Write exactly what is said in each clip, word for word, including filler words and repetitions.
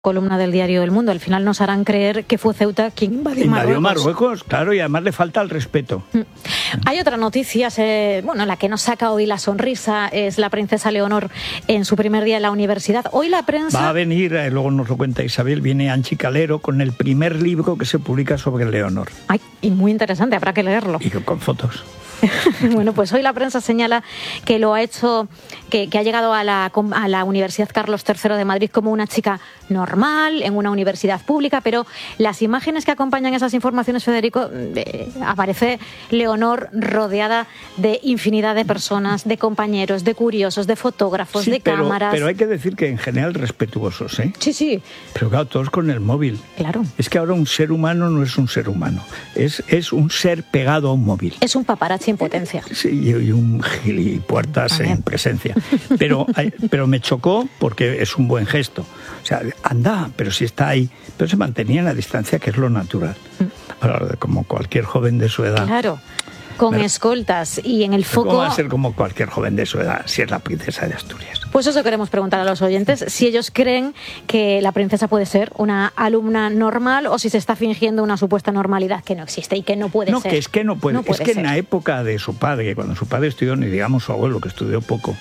columna del diario El Mundo. Al final nos harán creer que fue Ceuta quien invadió, invadió Marruecos. Marruecos, claro, y además le falta el respeto. Mm. Hay otra noticia, eh, bueno, la que nos saca hoy la sonrisa es la princesa Leonor en su primer día en la universidad. Hoy la prensa... Va a venir, eh, luego nos lo cuenta Isabel, viene Anchi Calero con el primer libro que se publica sobre Leonor. Ay, y muy interesante, habrá que leerlo. Y con fotos. Bueno, pues hoy la prensa señala que lo ha hecho, que, que ha llegado a la, a la Universidad Carlos tercero de Madrid como una chica normal, en una universidad pública, pero las imágenes que acompañan esas informaciones, Federico, eh, aparece Leonor rodeada de infinidad de personas, de compañeros, de curiosos, de fotógrafos, Sí, de pero, cámaras. Pero hay que decir que en general respetuosos, ¿eh? Sí, sí. Pero claro, todos con el móvil. Claro. Es que ahora un ser humano no es un ser humano, es, es un ser pegado a un móvil. Es un paparazzi en potencia. Sí, y un gilipuertas También. en presencia. Pero, pero me chocó porque es un buen gesto. O sea, anda, pero si está ahí. Pero se mantenía en la distancia, que es lo natural. Ahora, como cualquier joven de su edad. Claro, con Pero- escoltas y en el foco... ¿Cómo va a ser como cualquier joven de su edad si es la princesa de Asturias? Pues eso queremos preguntar a los oyentes, si ellos creen que la princesa puede ser una alumna normal o si se está fingiendo una supuesta normalidad que no existe y que no puede No, ser. que es que no puede. No puede es que ser. en la época de su padre, cuando su padre estudió, ni digamos su abuelo, que estudió poco,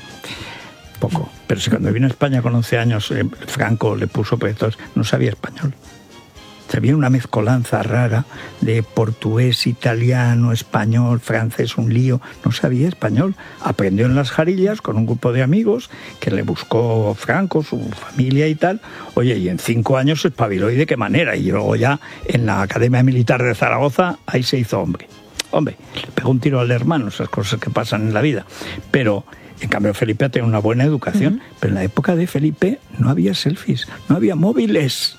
poco, pero si cuando vino a España con once años, eh, Franco le puso proyectos, no sabía español. Sabía una mezcolanza rara de portugués, italiano, español, francés, un lío. No sabía español. Aprendió en las Jarillas con un grupo de amigos que le buscó Franco, su familia y tal. Oye, y en cinco años se espabiló, ¿y de qué manera? Y luego ya en la Academia Militar de Zaragoza, ahí se hizo hombre. Hombre, le pegó un tiro al hermano, esas cosas que pasan en la vida. Pero... En cambio, Felipe ha tenido una buena educación, uh-huh. Pero en la época de Felipe no había selfies, no había móviles.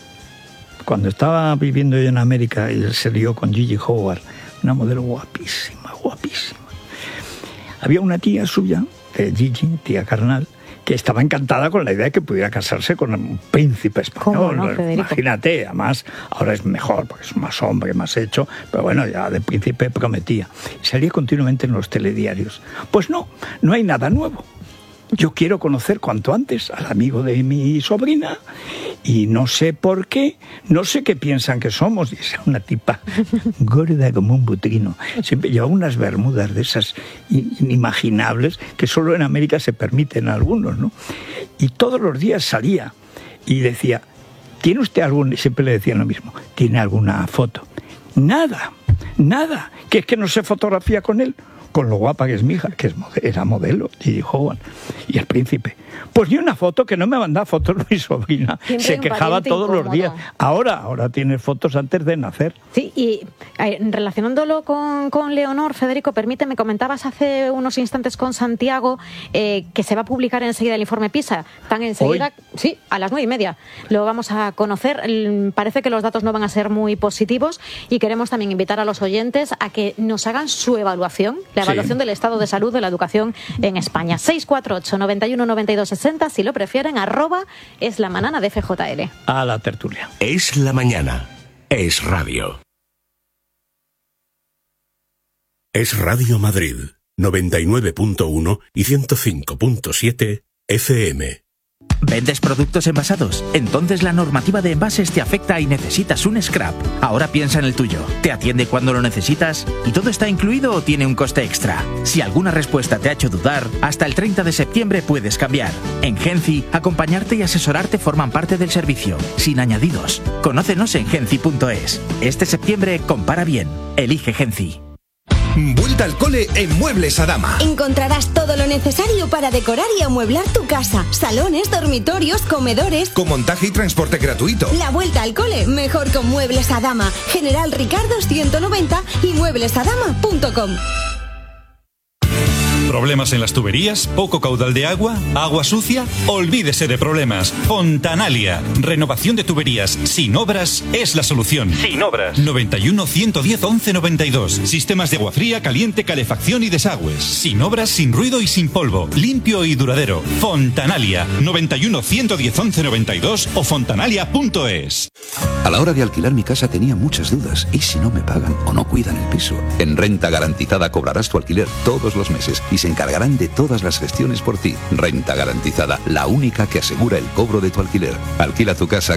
Cuando estaba viviendo yo en América, él se lió con Gigi Howard, una modelo guapísima, guapísima. Había una tía suya, de Gigi, tía carnal, que estaba encantada con la idea de que pudiera casarse con un príncipe español. ¿Cómo no, Federico? Imagínate, además, ahora es mejor, porque es más hombre, más hecho, pero bueno, ya de príncipe prometía. Y salía continuamente en los telediarios. Pues no, no hay nada nuevo. Yo quiero conocer cuanto antes al amigo de mi sobrina y no sé por qué, no sé qué piensan que somos. Y es una tipa gorda como un butrino. Siempre lleva unas bermudas de esas inimaginables que solo en América se permiten a algunos, ¿no? Y todos los días salía y decía, ¿tiene usted algún...? Siempre le decían lo mismo, ¿tiene alguna foto? Nada, nada, que es que no se fotografía con él. Con lo guapa que es mi hija, que es, era modelo, Gigi Howard, y el príncipe. Pues ni una foto, que no me mandaba fotos mi sobrina. Siempre Se un quejaba pariente todos incómodo. los días. Ahora, ahora tiene fotos antes de nacer. Sí, y eh, relacionándolo con, con Leonor, Federico, permíteme, comentabas hace unos instantes con Santiago eh, que se va a publicar enseguida el informe PISA. Tan enseguida, Hoy. sí, a las nueve y media lo vamos a conocer. El- Parece que los datos no van a ser muy positivos y queremos también invitar a los oyentes a que nos hagan su evaluación, la evaluación Sí. del estado de salud de la educación en España. seis cuatro ocho, noventa y uno, noventa y dos, sesenta, si lo prefieren, arroba es la manana de F J L. A la tertulia. Es la mañana. Es radio. Es Radio Madrid, noventa y nueve punto uno y ciento cinco punto siete F M. ¿Vendes productos envasados? Entonces la normativa de envases te afecta y necesitas un scrap. Ahora piensa en el tuyo. ¿Te atiende cuando lo necesitas? ¿Y todo está incluido o tiene un coste extra? Si alguna respuesta te ha hecho dudar, hasta el treinta de septiembre puedes cambiar. En Genci, acompañarte y asesorarte forman parte del servicio, sin añadidos. Conócenos en genci punto es. Este septiembre compara bien. Elige Genci. Vuelta al cole en Muebles Adama. Encontrarás todo lo necesario para decorar y amueblar tu casa. Salones, dormitorios, comedores. Con montaje y transporte gratuito. La vuelta al cole, mejor con Muebles Adama. General Ricardo ciento noventa y muebles adama punto com. ¿Problemas en las tuberías? ¿Poco caudal de agua? ¿Agua sucia? Olvídese de problemas. Fontanalia. Renovación de tuberías sin obras es la solución. Sin obras. noventa y uno, ciento diez, once noventa y dos. Sistemas de agua fría, caliente, calefacción y desagües. Sin obras, sin ruido y sin polvo. Limpio y duradero. Fontanalia. noventa y uno, ciento diez, once noventa y dos o fontanalia punto es. A la hora de alquilar mi casa tenía muchas dudas. ¿Y si no me pagan o no cuidan el piso? En Renta Garantizada cobrarás tu alquiler todos los meses y se encargarán de todas las gestiones por ti. Renta Garantizada, la única que asegura el cobro de tu alquiler. Alquila tu casa